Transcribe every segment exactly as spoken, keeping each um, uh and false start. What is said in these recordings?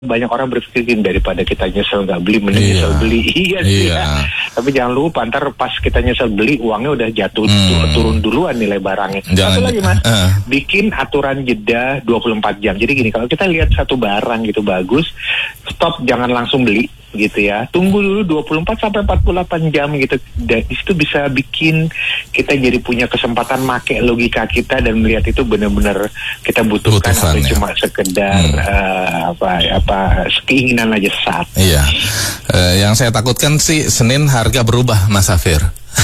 banyak orang berpikir daripada kita nyesel nggak beli, mending iya. nyesel beli. Iya sih iya. ya. Tapi jangan lupa ntar pas kita nyesel beli uangnya udah jatuh hmm. turun duluan nilai barangnya. Jangan, satu lagi mas, uh. bikin aturan jeda dua puluh empat jam. Jadi gini, kalau kita lihat satu barang gitu bagus, stop, jangan langsung beli gitu ya. Tunggu dulu dua puluh empat sampai empat puluh delapan jam gitu. Dan itu bisa bikin kita jadi punya kesempatan make logika kita dan melihat itu benar-benar kita butuhkan Butuhkan, atau ya. cuma sekedar hmm. uh, apa apa keinginan aja saat. Iya. Uh, yang saya takutkan sih Senin harga berubah, Mas Safir.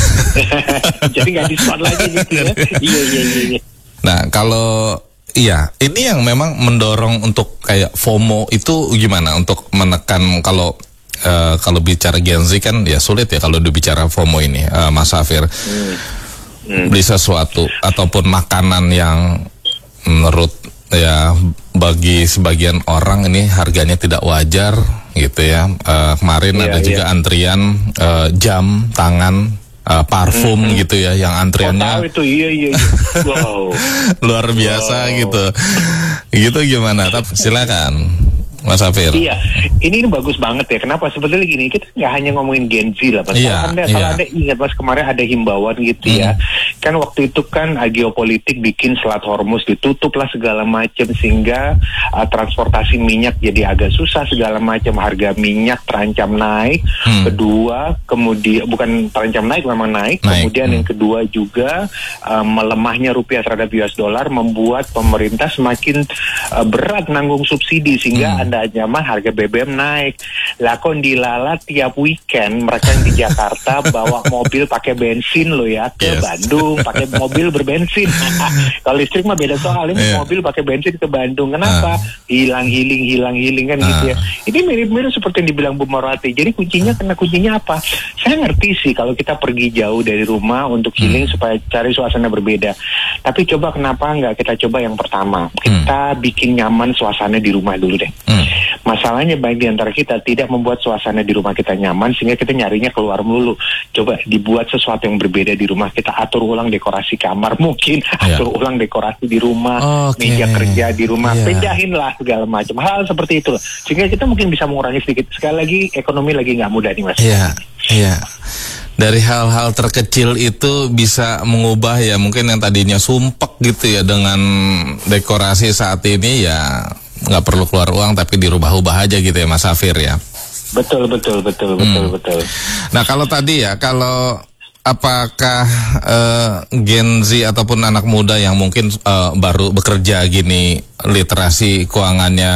Jadi nggak diskon lagi gitu ya. Iya iya iya. Nah, kalau iya, ini yang memang mendorong untuk kayak FOMO itu gimana untuk menekan kalau Uh, kalau bicara Gen Z kan ya sulit ya kalau dibicara FOMO ini, uh, Mas Safir. Hmm. Hmm. Beli sesuatu ataupun makanan yang menurut ya bagi sebagian orang ini harganya tidak wajar gitu ya. Uh, kemarin yeah, ada yeah. juga antrian uh, jam tangan, uh, parfum hmm. gitu ya, yang antriannya oh, tahu itu, iya iya. Wow. luar biasa wow. gitu. Gitu gimana? Tapi silakan, Mas Safir. Iya, ini, ini bagus banget ya. Kenapa? Sebetulnya gini, kita nggak hanya ngomongin Gen Z lah, Mas. Iya, Anda, iya. Kalau Anda ingat, Mas, kemarin ada himbauan gitu hmm. ya. Kan waktu itu kan uh, geopolitik bikin Selat Hormuz ditutup lah segala macam, sehingga uh, transportasi minyak jadi agak susah segala macam. Harga minyak terancam naik. Hmm. Kedua, kemudian bukan terancam naik, memang naik. naik. Kemudian hmm. yang kedua juga uh, melemahnya rupiah terhadap U S dollar membuat pemerintah semakin uh, berat nanggung subsidi, sehingga hmm. Anda nyaman harga B B M naik. Lah kok dilalat tiap weekend mereka yang di Jakarta bawa mobil pakai bensin loh ya ke yes. Bandung pakai mobil berbensin. Kalau listrik mah beda soal, ini yeah. mobil pakai bensin ke Bandung. Kenapa? Uh. Hilang healing hilang healing kan uh. gitu ya. Ini mirip-mirip seperti yang dibilang Bu Marwati. Jadi kuncinya karena kuncinya apa? Saya ngerti sih kalau kita pergi jauh dari rumah untuk healing hmm. supaya cari suasana berbeda. Tapi coba kenapa nggak kita coba yang pertama? Kita hmm. bikin nyaman suasana di rumah dulu deh. Hmm. Masalahnya banyak di antara kita tidak membuat suasana di rumah kita nyaman, sehingga kita nyarinya keluar melulu. Coba dibuat sesuatu yang berbeda di rumah kita, atur ulang dekorasi kamar mungkin, yeah. atur ulang dekorasi di rumah, okay. meja kerja di rumah, yeah. pindahin lah segala macam hal seperti itu. Sehingga kita mungkin bisa mengurangi sedikit. Sekali lagi ekonomi lagi nggak mudah nih Mas. Iya, yeah. iya. Yeah. Dari hal-hal terkecil itu bisa mengubah ya, mungkin yang tadinya sumpek gitu ya dengan dekorasi saat ini ya nggak perlu keluar uang tapi dirubah-ubah aja gitu ya Mas Safir ya. Betul betul betul hmm. betul betul. Nah kalau tadi ya, kalau apakah uh, Gen Z ataupun anak muda yang mungkin uh, baru bekerja gini literasi keuangannya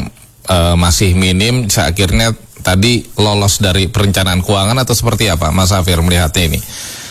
uh, masih minim, akhirnya tadi lolos dari perencanaan keuangan atau seperti apa Mas Safir melihatnya ini?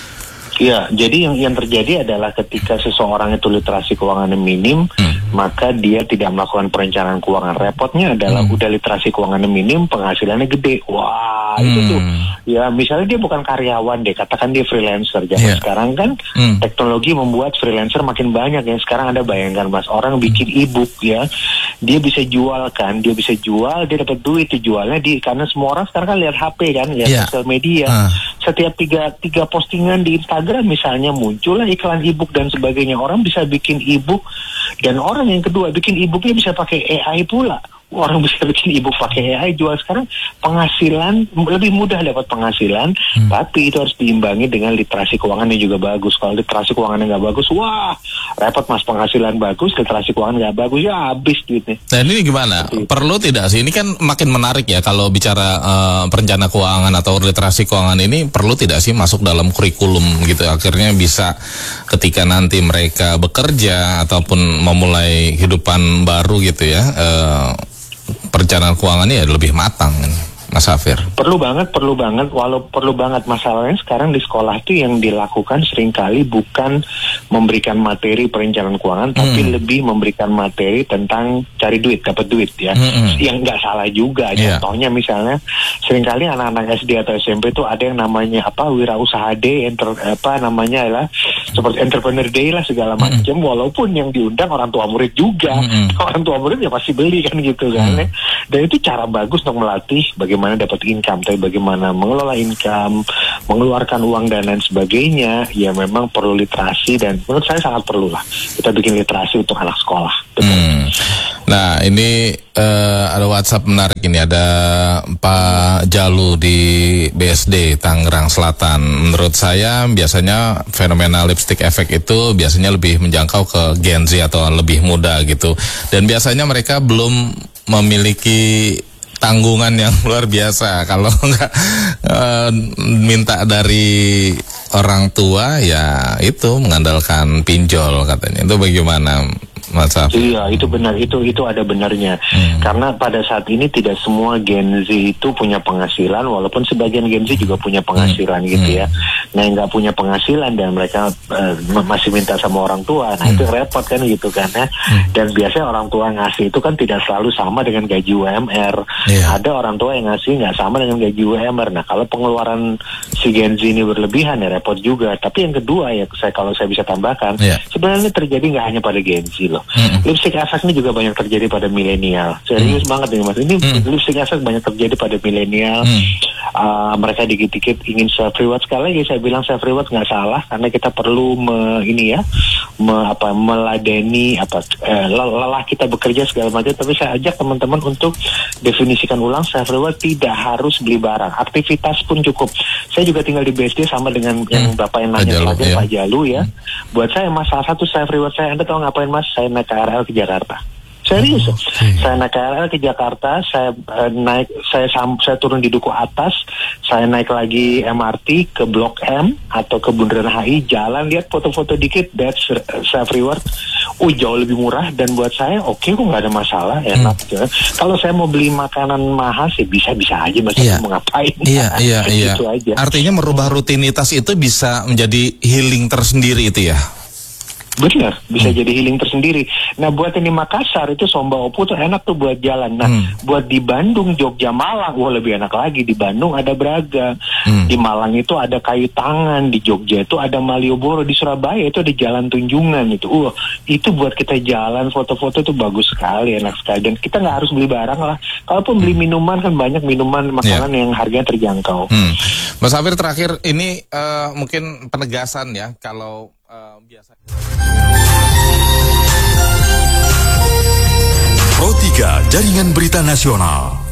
Ya, jadi yang yang terjadi adalah ketika seseorang itu literasi keuangannya minim, hmm. maka dia tidak melakukan perencanaan keuangan. Repotnya adalah hmm. udah literasi keuangannya minim, penghasilannya gede. Wah, hmm. itu tuh. Ya, misalnya dia bukan karyawan deh, katakan dia freelancer. Zaman yeah. sekarang kan hmm. teknologi membuat freelancer makin banyak. Yang sekarang Anda bayangkan Mas, orang bikin e-book ya, dia bisa jual kan, dia bisa jual, dia dapat duit, dijualnya di karena semua orang sekarang kan lihat H P kan, lihat yeah. sosial media. Uh. Setiap tiga tiga postingan di Instagram misalnya muncullah iklan e-book dan sebagainya. Orang bisa bikin e-book, dan orang yang kedua bikin e-booknya bisa pakai A I pula. Orang bisa bikin e-book pakai A I, jual. Sekarang penghasilan lebih mudah dapat penghasilan, hmm. tapi itu harus diimbangi dengan literasi keuangan yang juga bagus. Kalau literasi keuangan yang nggak bagus, wah repot Mas, penghasilan bagus, literasi keuangan nggak bagus, ya habis duitnya. Nah ini gimana? Seperti perlu tidak sih? Ini kan makin menarik ya kalau bicara uh, perencana keuangan atau literasi keuangan ini, perlu tidak sih masuk dalam kurikulum gitu? Akhirnya bisa ketika nanti mereka bekerja ataupun memulai kehidupan baru gitu ya, uh, perencanaan keuangannya ya lebih matang, Mas Safir. Perlu banget, perlu banget, walau perlu banget. Masalahnya sekarang di sekolah tuh yang dilakukan seringkali bukan memberikan materi perencanaan keuangan, hmm. tapi lebih memberikan materi tentang cari duit, dapat duit ya. Hmm. Yang nggak salah juga. Yeah. Contohnya misalnya seringkali anak-anak S D atau S M P tuh ada yang namanya apa wirausaha day, enter, apa namanya lah seperti entrepreneur day lah segala macam. Hmm. Walaupun yang diundang orang tua murid juga, hmm. orang tua murid ya pasti beli kan gitu kan. Hmm. Dan itu cara bagus untuk melatih bagaimana bagaimana dapat income, tapi bagaimana mengelola income, mengeluarkan uang dan lain sebagainya, ya memang perlu literasi, dan menurut saya sangat perlu lah kita bikin literasi untuk anak sekolah. Hmm. Nah ini uh, ada WhatsApp menarik ini, ada Pak Jalu di B S D Tangerang Selatan. Menurut saya biasanya fenomena lipstick effect itu biasanya lebih menjangkau ke Gen Z atau lebih muda gitu, dan biasanya mereka belum memiliki tanggungan yang luar biasa. Kalau nggak uh, minta dari orang tua, ya itu mengandalkan pinjol katanya. Itu bagaimana, Mas Safri? Iya, itu benar, itu itu ada benarnya. Hmm. Karena pada saat ini tidak semua Gen Z itu punya penghasilan, walaupun sebagian Gen Z juga punya penghasilan hmm. gitu ya. Nah, yang nggak punya penghasilan dan mereka uh, masih minta sama orang tua, nah hmm. itu repot kan gitu kan ya. Hmm. Dan biasanya orang tua ngasih itu kan tidak selalu sama dengan gaji U M R. Yeah. Ada orang tua yang ngasih nggak sama dengan gaji U M R. Nah, kalau pengeluaran si Gen Z ini berlebihan ya repot juga. Tapi yang kedua ya, saya kalau saya bisa tambahkan, yeah. sebenarnya ini terjadi nggak hanya pada Gen Z loh. Mm-hmm. Lipstick effect ini juga banyak terjadi pada milenial. Serius mm-hmm. banget nih Mas. Ini mm-hmm. lipstick effect banyak terjadi pada milenial. Mm-hmm. Uh, mereka dikit-dikit ingin self reward. Sekali lagi saya bilang self reward nggak salah, karena kita perlu me, ini ya, me, apa meladeni apa eh, lelah kita bekerja segala macam. Tapi saya ajak teman-teman untuk definisikan ulang self reward tidak harus beli barang. Aktivitas pun cukup. Saya juga tinggal di B S D sama dengan hmm. yang Bapak yang nanya tadi, Pak Jalu ya. Hmm. Buat saya Mas, salah satu self reward saya, Anda tahu ngapain Mas? Saya naik K R L ke Jakarta. Serius, oh, okay. Saya naik K R L ke Jakarta, saya uh, naik, saya sam, saya turun di Duku Atas, saya naik lagi M R T ke Blok M atau ke Bundaran H I, jalan lihat foto-foto dikit, that's uh, self reward. Oh, jauh lebih murah, dan buat saya oke okay, kok nggak ada masalah, enak. Hmm. Ya. Kalau saya mau beli makanan mahal sih bisa-bisa aja, mas, yeah. mau ngapain? Iya, iya, iya. Artinya merubah rutinitas itu bisa menjadi healing tersendiri itu ya. Benar, bisa hmm. jadi healing tersendiri. Nah, buat yang di Makassar itu Somba Opu tuh enak tuh buat jalan. Nah, hmm. buat di Bandung, Jogja, Malang, wah lebih enak lagi. Di Bandung ada Braga, hmm. di Malang itu ada Kayu Tangan, di Jogja itu ada Malioboro, di Surabaya itu ada Jalan Tunjungan itu. Wah, itu buat kita jalan, foto-foto tuh bagus sekali, enak sekali. Dan kita nggak harus beli barang lah. Kalaupun beli minuman kan banyak minuman, makanan yeah. yang harganya terjangkau. Hmm. Mas Safir, terakhir ini uh, mungkin penegasan ya, kalau uh, biasa. Pro tiga Jaringan Berita Nasional.